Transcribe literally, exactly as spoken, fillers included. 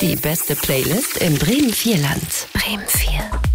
Die beste Playlist im Bremen vier Land. Bremen vier.